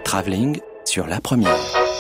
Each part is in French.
Travelling sur La Première.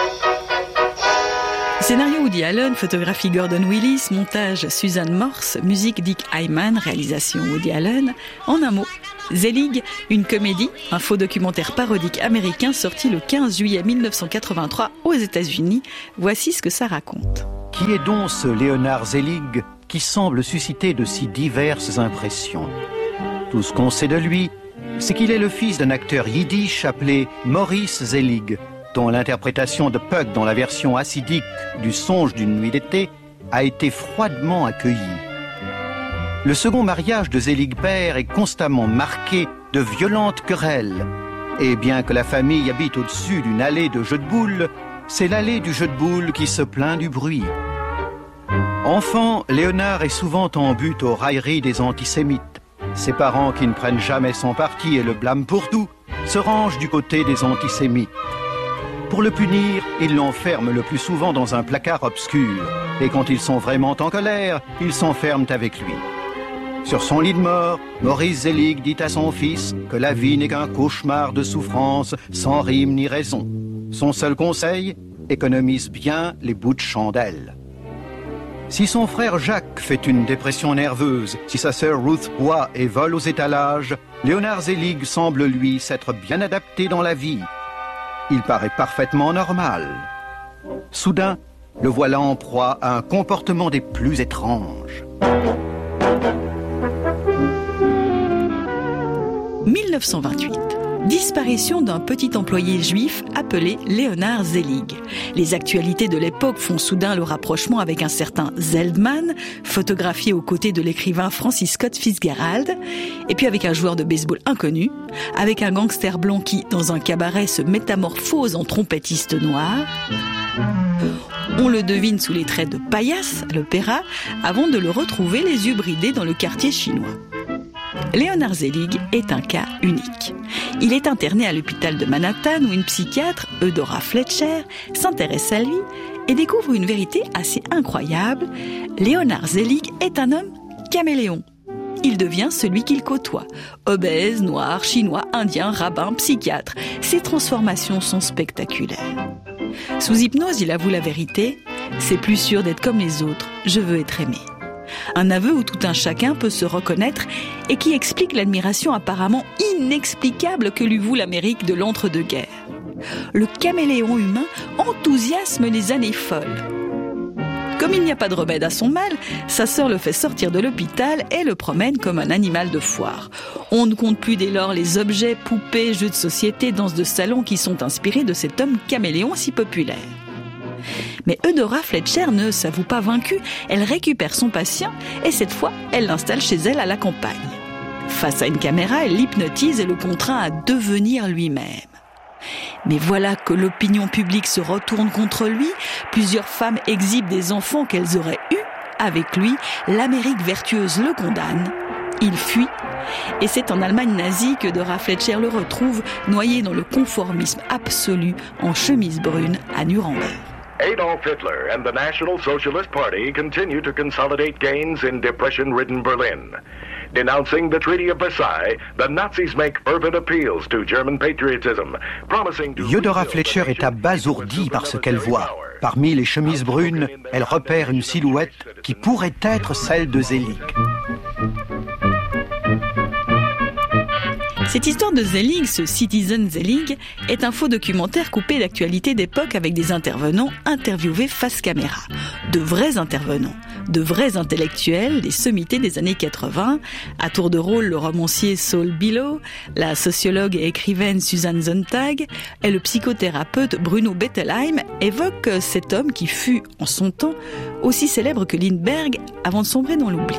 Scénario Woody Allen, photographie Gordon Willis, montage Suzanne Morse, musique Dick Hyman, réalisation Woody Allen. En un mot, Zelig, une comédie, un faux documentaire parodique américain sorti le 15 juillet 1983 aux États-Unis. Voici ce que ça raconte. Qui est donc ce Léonard Zelig qui semble susciter de si diverses impressions? Tout ce qu'on sait de lui, c'est qu'il est le fils d'un acteur yiddish appelé Maurice Zelig, dont l'interprétation de Puck dans la version acidique du Songe d'une nuit d'été a été froidement accueillie. Le second mariage de Zelig père est constamment marqué de violentes querelles. Et bien que la famille habite au-dessus d'une allée de jeux de boules, c'est l'allée du jeu de boules qui se plaint du bruit. Enfant, Léonard est souvent en butte aux railleries des antisémites. Ses parents, qui ne prennent jamais son parti et le blâment pour tout, se rangent du côté des antisémites. Pour le punir, ils l'enferment le plus souvent dans un placard obscur. Et quand ils sont vraiment en colère, ils s'enferment avec lui. Sur son lit de mort, Maurice Zelig dit à son fils que la vie n'est qu'un cauchemar de souffrance sans rime ni raison. Son seul conseil, économise bien les bouts de chandelle. Si son frère Jacques fait une dépression nerveuse, si sa sœur Ruth boit et vole aux étalages, Léonard Zelig semble lui s'être bien adapté dans la vie. Il paraît parfaitement normal. Soudain, le voilà en proie à un comportement des plus étranges. 1928. Disparition d'un petit employé juif appelé Léonard Zelig. Les actualités de l'époque font soudain le rapprochement avec un certain Zeldman, photographié aux côtés de l'écrivain Francis Scott Fitzgerald, et puis avec un joueur de baseball inconnu, avec un gangster blond qui, dans un cabaret, se métamorphose en trompettiste noir. On le devine sous les traits de paillasse à l'opéra, avant de le retrouver les yeux bridés dans le quartier chinois. Léonard Zelig est un cas unique. Il est interné à l'hôpital de Manhattan où une psychiatre, Eudora Fletcher, s'intéresse à lui et découvre une vérité assez incroyable. Léonard Zelig est un homme caméléon. Il devient celui qu'il côtoie. Obèse, noir, chinois, indien, rabbin, psychiatre. Ses transformations sont spectaculaires. Sous hypnose, il avoue la vérité. C'est plus sûr d'être comme les autres. Je veux être aimé. Un aveu où tout un chacun peut se reconnaître et qui explique l'admiration apparemment inexplicable que lui voue l'Amérique de l'entre-deux-guerres. Le caméléon humain enthousiasme les années folles. Comme il n'y a pas de remède à son mal, sa sœur le fait sortir de l'hôpital et le promène comme un animal de foire. On ne compte plus dès lors les objets, poupées, jeux de société, danses de salon qui sont inspirés de cet homme caméléon si populaire. Mais Eudora Fletcher ne s'avoue pas vaincue, elle récupère son patient et cette fois, elle l'installe chez elle à la campagne. Face à une caméra, elle l'hypnotise et le contraint à devenir lui-même. Mais voilà que l'opinion publique se retourne contre lui, plusieurs femmes exhibent des enfants qu'elles auraient eus avec lui, l'Amérique vertueuse le condamne, il fuit, et c'est en Allemagne nazie que Eudora Fletcher le retrouve, noyé dans le conformisme absolu en chemise brune à Nuremberg. Adolf Hitler and the National Socialist Party continue to consolidate gains in depression-ridden Berlin. Denouncing the Treaty of Versailles, the Nazis make fervent appeals to German patriotism, promising to... Eudora Fletcher est abasourdie par ce qu'elle voit. Parmi les chemises brunes, elle repère une silhouette qui pourrait être celle de Zelig. Cette histoire de Zelig, ce Citizen Zelig, est un faux documentaire coupé d'actualité d'époque avec des intervenants interviewés face caméra. De vrais intervenants, de vrais intellectuels, des sommités des années 80. À tour de rôle, le romancier Saul Bellow, la sociologue et écrivaine Susan Sontag et le psychothérapeute Bruno Bettelheim évoquent cet homme qui fut, en son temps, aussi célèbre que Lindbergh avant de sombrer dans l'oubli.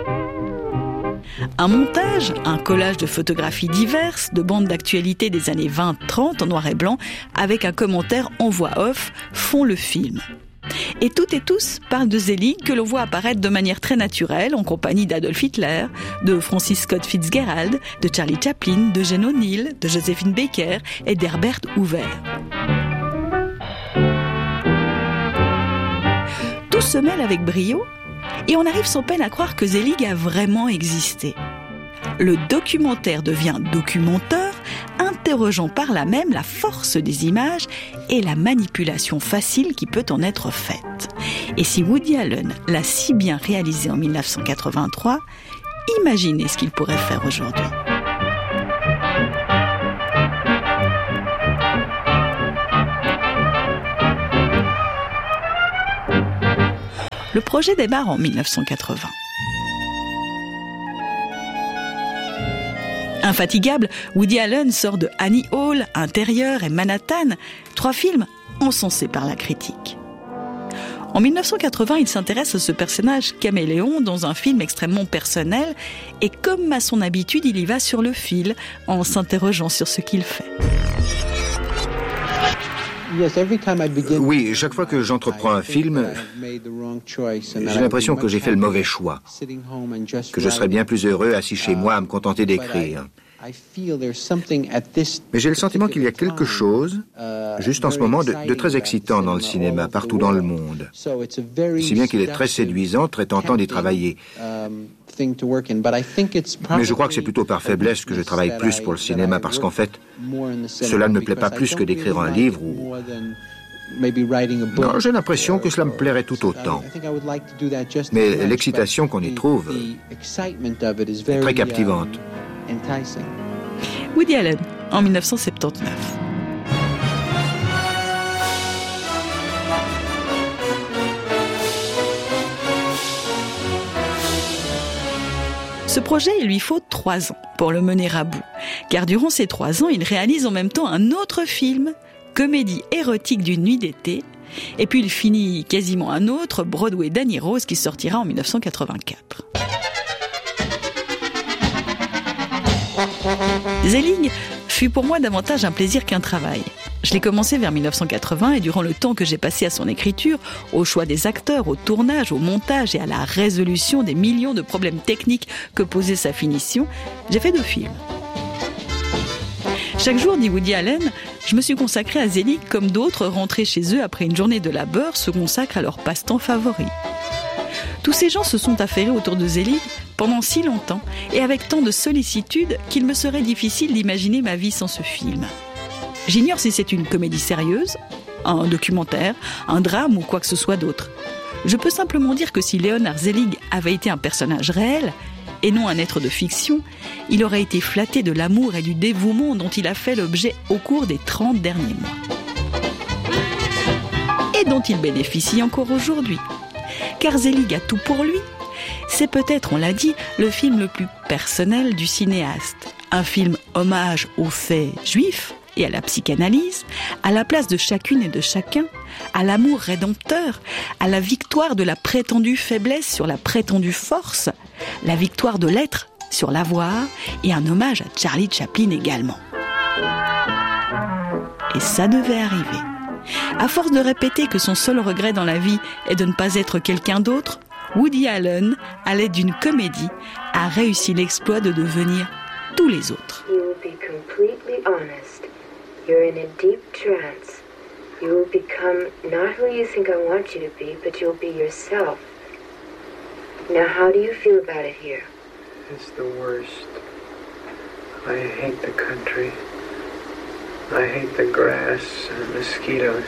Un montage, un collage de photographies diverses, de bandes d'actualité des années 20-30 en noir et blanc, avec un commentaire en voix off, font le film. Et toutes et tous parlent de Zelig que l'on voit apparaître de manière très naturelle en compagnie d'Adolf Hitler, de Francis Scott Fitzgerald, de Charlie Chaplin, de Jane O'Neill, de Josephine Baker et d'Herbert Hoover. Tout se mêle avec brio et on arrive sans peine à croire que Zelig a vraiment existé. Le documentaire devient documenteur, interrogeant par là même la force des images et la manipulation facile qui peut en être faite. Et si Woody Allen l'a si bien réalisé en 1983, imaginez ce qu'il pourrait faire aujourd'hui. Le projet démarre en 1980. Infatigable, Woody Allen sort de Annie Hall, Intérieur et Manhattan, 3 films encensés par la critique. En 1980, il s'intéresse à ce personnage caméléon dans un film extrêmement personnel et comme à son habitude, il y va sur le fil en s'interrogeant sur ce qu'il fait. Oui, chaque fois que j'entreprends un film, j'ai l'impression que j'ai fait le mauvais choix, que je serais bien plus heureux assis chez moi à me contenter d'écrire. Mais j'ai le sentiment qu'il y a quelque chose, juste en ce moment, de très excitant dans le cinéma, partout dans le monde. Si bien qu'il est très séduisant, très tentant d'y travailler. Mais je crois que c'est plutôt par faiblesse que je travaille plus pour le cinéma, parce qu'en fait, cela ne me plaît pas plus que d'écrire un livre ou... Non, j'ai l'impression que cela me plairait tout autant. Mais l'excitation qu'on y trouve est très captivante. Woody Allen, en 1979. Ce projet, il lui faut 3 ans pour le mener à bout. Car durant ces 3 ans, il réalise en même temps un autre film, comédie érotique d'une nuit d'été. Et puis il finit quasiment un autre, Broadway Danny Rose, qui sortira en 1984. Zelig fut pour moi davantage un plaisir qu'un travail. Je l'ai commencé vers 1980 et durant le temps que j'ai passé à son écriture, au choix des acteurs, au tournage, au montage et à la résolution des millions de problèmes techniques que posait sa finition, j'ai fait 2 films. Chaque jour, dit Woody Allen, je me suis consacré à Zelig comme d'autres rentrés chez eux après une journée de labeur se consacrent à leur passe-temps favori. Tous ces gens se sont affairés autour de Zelig pendant si longtemps et avec tant de sollicitude qu'il me serait difficile d'imaginer ma vie sans ce film. J'ignore si c'est une comédie sérieuse, un documentaire, un drame ou quoi que ce soit d'autre. Je peux simplement dire que si Leonard Zelig avait été un personnage réel, et non un être de fiction, il aurait été flatté de l'amour et du dévouement dont il a fait l'objet au cours des 30 derniers mois. Et dont il bénéficie encore aujourd'hui. Car Zelig a tout pour lui. C'est peut-être, on l'a dit, le film le plus personnel du cinéaste. Un film hommage aux faits juifs et à la psychanalyse, à la place de chacune et de chacun, à l'amour rédempteur, à la victoire de la prétendue faiblesse sur la prétendue force, la victoire de l'être sur l'avoir et un hommage à Charlie Chaplin également. Et ça devait arriver. À force de répéter que son seul regret dans la vie est de ne pas être quelqu'un d'autre, Woody Allen, à l'aide d'une comédie, a réussi l'exploit de devenir tous les autres. You're in a deep trance. You will become not who you think I want you to be, but you'll be yourself. Now, how do you feel about it here? It's the worst. I hate the country. I hate the grass and mosquitoes.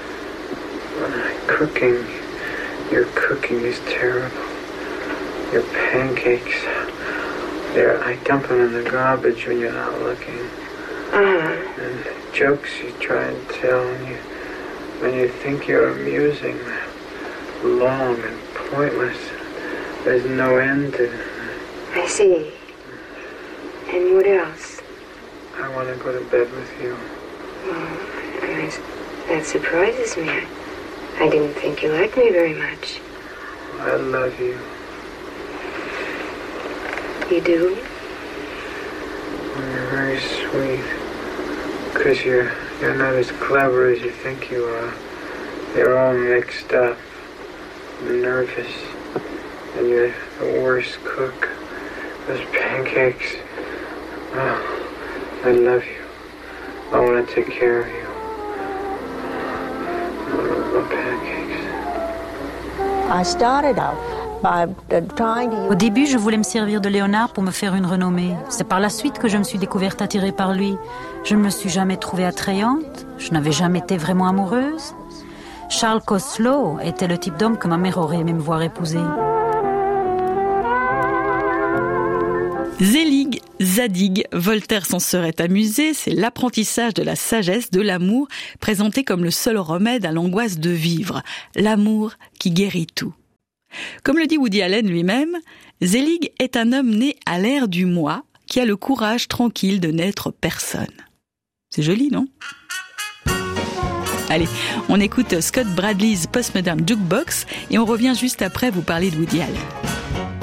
Your cooking is terrible. Your pancakes, I dump them in the garbage when you're not looking. And the jokes you try and tell when you think you're amusing, long and pointless. There's no end to them. I see. And what else? I want to go to bed with you. Oh, that surprises me. I didn't think you liked me very much. I love you. You do? You're very sweet. Because you're not as clever as you think you are. You're all mixed up, nervous, and you're the worst cook. Those pancakes. Oh, I love you. I want to take care of you. I love my pancakes. I started out Au début, je voulais me servir de Léonard pour me faire une renommée. C'est par la suite que je me suis découverte attirée par lui. Je ne me suis jamais trouvée attrayante. Je n'avais jamais été vraiment amoureuse. Charles Coslow était le type d'homme que ma mère aurait aimé me voir épouser. Zelig, Zadig, Voltaire s'en serait amusé, c'est l'apprentissage de la sagesse, de l'amour, présenté comme le seul remède à l'angoisse de vivre. L'amour qui guérit tout. Comme le dit Woody Allen lui-même, Zelig est un homme né à l'ère du moi, qui a le courage tranquille de n'être personne. C'est joli, non ? Allez, on écoute Scott Bradley's Postmodern Jukebox et on revient juste après vous parler de Woody Allen.